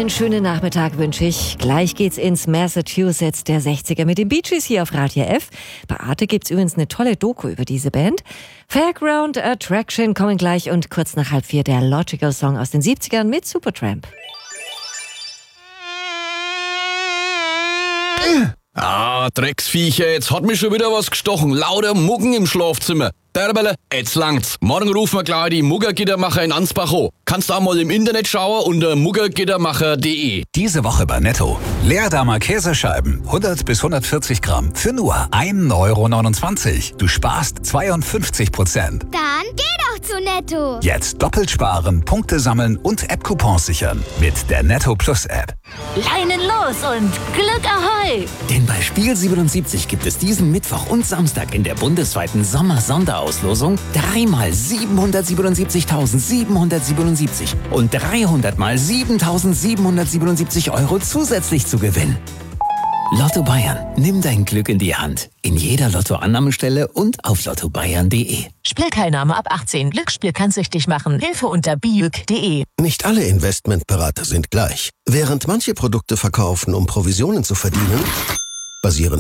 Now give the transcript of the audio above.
Einen schönen Nachmittag wünsche ich. Gleich geht's ins Massachusetts der 60er mit den Bee Gees hier auf Radio F. Bei Arte gibt's übrigens eine tolle Doku über diese Band. Fairground Attraction kommen gleich und kurz nach 3:30 der Logical Song aus den 70ern mit Supertramp. Drecksviecher, jetzt hat mich schon wieder was gestochen. Lauter Muggen im Schlafzimmer. Derbele, jetzt langt's. Morgen rufen wir gleich die Muggergittermacher in Ansbach an. Kannst auch mal im Internet schauen unter muggergittermacher.de. Diese Woche bei Netto. Leerdamer Käsescheiben, 100 bis 140 Gramm, für nur 1,29 €. Du sparst 52%. Dann geh doch zu Netto. Jetzt doppelt sparen, Punkte sammeln und App-Coupons sichern. Mit der Netto Plus App. Leinen los und Glück Ahoi! Denn bei Spiel 77 gibt es diesen Mittwoch und Samstag in der bundesweiten Sommer-Sonderauslosung 3-mal 777.777 und 300-mal 7.777 € zusätzlich zu gewinnen. Lotto Bayern, nimm dein Glück in die Hand. In jeder Lottoannahmestelle und auf lottobayern.de. Spielteilnahme ab 18. Glücksspiel kann süchtig machen. Hilfe unter biüg.de. Nicht alle Investmentberater sind gleich. Während manche Produkte verkaufen, um Provisionen zu verdienen, basieren